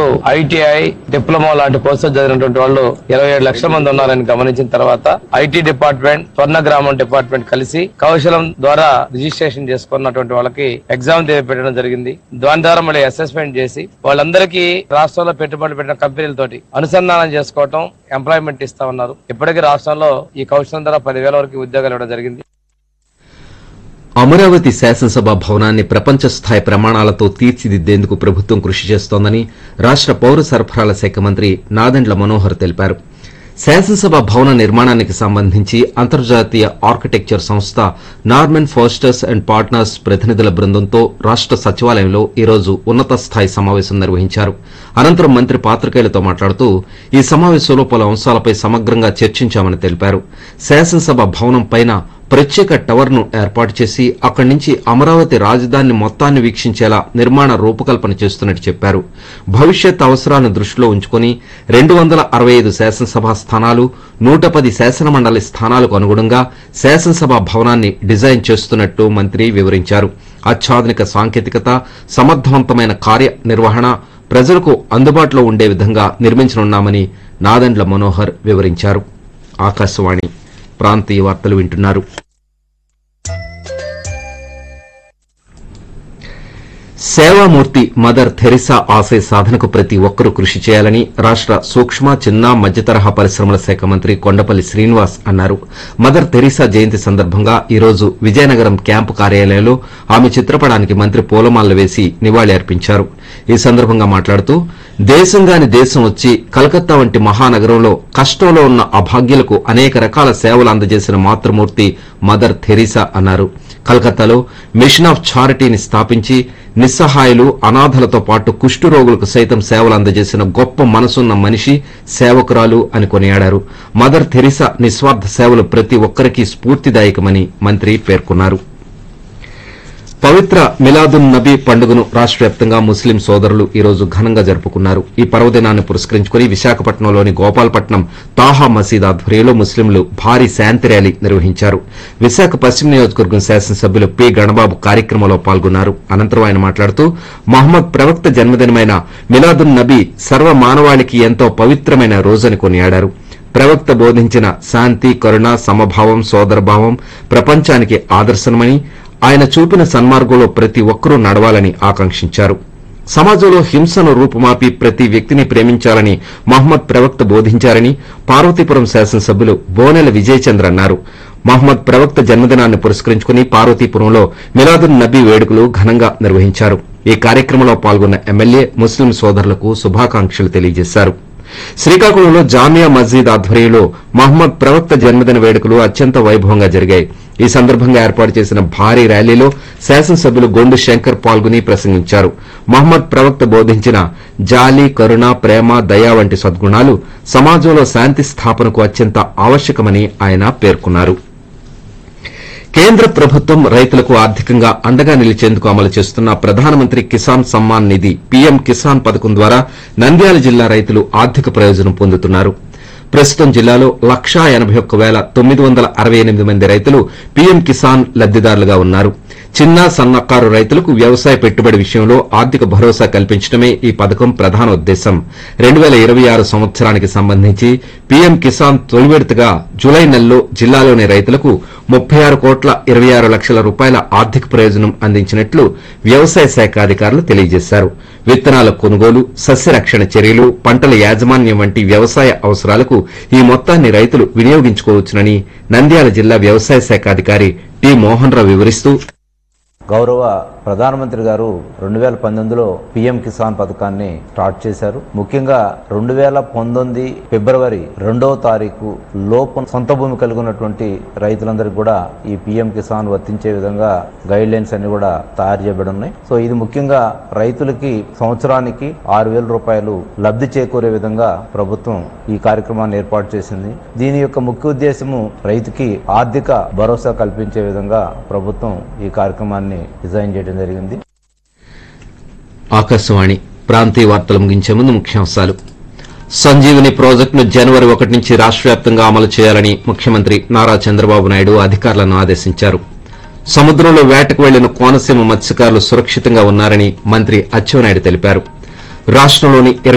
ITI diploma లాంటి కోర్సులు చదివినటువంటి వాళ్ళు 27 లక్షల మంది ఉన్నారని గమనించిన తర్వాత ఐటీ డిపార్ట్మెంట్, స్వర్ణ గ్రామం డిపార్ట్మెంట్ కలిసి కౌశలం ద్వారా రిజిస్ట్రేషన్ చేసుకున్నటువంటి వాళ్ళకి ఎగ్జామ్ పెట్టడం జరిగింది. దాని ద్వారా మళ్ళీ అసెస్మెంట్ చేసి వాళ్ళందరికీ రాష్ట్రంలో పెట్టుబడులు పెట్టిన కంపెనీలతోటి అనుసంధానం చేసుకోవటం, ఎంప్లాయ్మెంట్ ఇస్తా ఉన్నారు. ఇప్పటికీ రాష్ట్రంలో ఈ కౌశలం ద్వారా 10,000 వరకు ఉద్యోగాలు ఇవ్వడం జరిగింది. అమరావతి శాసనసభ భవనాన్ని ప్రపంచ స్థాయి ప్రమాణాలతో తీర్చిదిద్దేందుకు ప్రభుత్వం కృషి చేస్తోందని రాష్ట పౌర సరఫరాల శాఖ మంత్రి నాదెండ్ల మనోహర్ తెలిపారు. శాసనసభ భవన నిర్మాణానికి సంబంధించి అంతర్జాతీయ ఆర్కిటెక్చర్ సంస్థ నార్మన్ ఫోస్టర్స్ అండ్ పార్ట్నర్స్ ప్రతినిధుల బృందంతో రాష్ట సచివాలయంలో ఈరోజు ఉన్నత స్థాయి సమావేశం నిర్వహించారు. అనంతరం మంత్రి పాత్రికేయులతో మాట్లాడుతూ ఈ సమావేశంలో పలు అంశాలపై సమగ్రంగా చర్చించామని తెలిపారు. శాసనసభ భవనం పైన ప్రత్యేక టవర్ ను ఏర్పాటు చేసి అక్కడి నుంచి అమరావతి రాజధాని మొత్తాన్ని వీక్షించేలా నిర్మాణ రూపకల్పన చేస్తున్నట్టు చెప్పారు. భవిష్యత్ అవసరాలను దృష్టిలో ఉంచుకుని 265 శాసనసభ స్థానాలు, 110 శాసనమండలి స్థానాలకు అనుగుణంగా శాసనసభ భవనాన్ని డిజైన్ చేస్తున్నట్టు మంత్రి వివరించారు. అత్యాధునిక సాంకేతికత, సమర్థవంతమైన కార్యనిర్వహణ ప్రజలకు అందుబాటులో ఉండే విధంగా నిర్మించనున్నామని నాదెండ్ల మనోహర్ వివరించారు. ఆకాశవాణి ప్రాంతీయ వార్తలు వింటున్నారు. సేవామూర్తి మదర్ థెరిసా ఆశయ సాధనకు ప్రతి ఒక్కరూ కృషి చేయాలని రాష్ట సూక్ష్మ, చిన్న, మధ్యతరహా పరిశ్రమల శాఖ మంత్రి కొండపల్లి శ్రీనివాస్ అన్నారు. మదర్ థెరిసా జయంతి సందర్భంగా ఈరోజు విజయనగరం క్యాంపు కార్యాలయంలో ఆమె చిత్రపటానికి మంత్రి పూలమాలలు వేసి నివాళి అర్పించారు. ఈ సందర్భంగా మాట్లాడుతూ దేశంగాని దేశం వచ్చి కలకత్తా వంటి మహానగరంలో కష్టంలో ఉన్న అభాగ్యులకు అనేక రకాల సేవలు అందజేసిన మాతృమూర్తి మదర్ థెరిసా అన్నారు. కలకత్తాలో మిషన్ ఆఫ్ చారిటీని స్థాపించి నిస్సహాయులు, అనాథలతో పాటు కుష్టు రోగులకు సైతం సేవలు అందజేసిన గొప్ప మనసున్న మనిషి, సేవకురాలు అని కొనియాడారు. మదర్ థెరిసా నిస్వార్థ సేవలు ప్రతి ఒక్కరికీ స్ఫూర్తిదాయకమని మంత్రి పేర్కొన్నారు. పవిత్ర మిలాదున్ నబీ పండుగను రాష్ట వ్యాప్తంగా ముస్లిం సోదరులు ఈరోజు ఘనంగా జరుపుకున్నారు. ఈ పర్వదినాన్ని పురస్కరించుకుని విశాఖపట్నంలోని గోపాలపట్నం తాహా మసీద్ ఆధ్వర్యంలో ముస్లింలు భారీ శాంతి ర్యాలీ నిర్వహించారు. విశాఖ పశ్చిమ నియోజకవర్గం శాసనసభ్యులు పి గణబాబు కార్యక్రమంలో పాల్గొన్నారు. అనంతరం ఆయన మాట్లాడుతూ మహమ్మద్ ప్రవక్త జన్మదినమైన మిలాదున్ నబీ సర్వ మానవాళికి ఎంతో పవిత్రమైన రోజని కొనియాడారు. ప్రవక్త బోధించిన శాంతి, కరుణ, సమభావం, సోదరభావం ప్రపంచానికి ఆదర్శనమని, ఆయన చూపిన సన్మార్గంలో ప్రతి ఒక్కరూ నడవాలని ఆకాంక్షించారు. సమాజంలో హింసను రూపుమాపి ప్రతి వ్యక్తిని ప్రేమించాలని మహమ్మద్ ప్రవక్త బోధించారని పార్వతీపురం శాసనసభ్యులు బోనెల విజయచంద్ర అన్నారు. మహమ్మద్ ప్రవక్త జన్మదినాన్ని పురస్కరించుకుని పార్వతీపురంలో మిలాదున్ నబీ వేడుకలు ఘనంగా నిర్వహించారు. ఈ కార్యక్రమంలో పాల్గొన్న ఎమ్మెల్యే ముస్లిం సోదరులకు శుభాకాంక్షలు తెలియజేశారు. శ్రీకాకుళంలో జామియా మస్జిద్ ఆధ్వర్యంలో మహమ్మద్ ప్రవక్త జన్మదిన వేడుకలు అత్యంత వైభవంగా జరిగాయి. ఈ సందర్భంగా ఏర్పాటు చేసిన భారీ ర్యాలీలో శాసనసభ్యులు గొండు శంకర్ పాల్గొని ప్రసంగించారు. మహమ్మద్ ప్రవక్త బోధించిన జాలి, కరుణ, ప్రేమ, దయ వంటి సద్గుణాలు సమాజంలో శాంతి స్థాపనకు అత్యంత ఆవశ్యకమని ఆయన పేర్కొన్నారు. కేంద్ర ప్రభుత్వం రైతులకు ఆర్థికంగా అండగా నిలిచేందుకు అమలు చేస్తున్న ప్రధానమంత్రి కిసాన్ సమ్మాన్ నిధి పీఎం కిసాన్ పథకం ద్వారా నంద్యాల జిల్లా రైతులు ఆర్థిక ప్రయోజనం పొందుతున్నారు. ప్రస్తుతం జిల్లాలో 181,968 మంది రైతులు పీఎం కిసాన్ లబ్దిదారులుగా ఉన్నారు. చిన్న, సన్నకారు రైతులకు వ్యవసాయ పెట్టుబడి విషయంలో ఆర్థిక భరోసా కల్పించడమే ఈ పథకం ప్రధాన ఉద్దేశం. 2026 సంవత్సరానికి సంబంధించి పీఎం కిసాన్ తొలి విడతగా జులై నెలలో జిల్లాలోని రైతులకు 36,26,00,000 రూపాయల ఆర్థిక ప్రయోజనం అందించినట్లు వ్యవసాయ శాఖ అధికారులు తెలియజేశారు. విత్తనాల కొనుగోలు, సస్యరక్షణ చర్యలు, పంటల యాజమాన్యం వంటి వ్యవసాయ అవసరాలకు ఈ మొత్తాన్ని రైతులు వినియోగించుకోవచ్చునని నంద్యాల జిల్లా వ్యవసాయ శాఖ అధికారి టి మోహన్ రావు వివరిస్తూ, గౌరవ ప్రధానమంత్రి గారు 2019లో పీఎం కిసాన్ పథకాన్ని స్టార్ట్ చేశారు. ముఖ్యంగా 2019 ఫిబ్రవరి 2వ తారీఖు లోపు సొంత భూమి కలిగి ఉన్నటువంటి రైతులందరికీ కూడా ఈ పీఎం కిసాన్ వర్తించే విధంగా గైడ్ లైన్స్ అన్ని కూడా తయారు చేయబడి ఉన్నాయి. సో ఇది ముఖ్యంగా రైతులకి సంవత్సరానికి 6,000 రూపాయలు లబ్ధి చేకూరే విధంగా ప్రభుత్వం ఈ కార్యక్రమాన్ని ఏర్పాటు చేసింది. దీని యొక్క ముఖ్య ఉద్దేశము రైతుకి ఆర్థిక భరోసా కల్పించే విధంగా ప్రభుత్వం ఈ కార్యక్రమాన్ని డిజైన్ చేయడం జరిగింది. ఆకాశవాణి ప్రాంతీయ వార్తలు ముగించే ముందు ముఖ్యాంశాలు. సంజీవని ప్రాజెక్టును జనవరి 1 నుంచి రాష్ట్ర వ్యాప్తంగా అమలు చేయాలని ముఖ్యమంత్రి నారా చంద్రబాబు నాయుడు అధికారులను ఆదేశించారు. సముద్రంలో వేటకు వెళ్లిన కోనసీమ మత్స్యకారులు సురక్షితంగా ఉన్నారని మంత్రి అచ్చెన్నాయుడు తెలిపారు. రాష్ట్రంలోని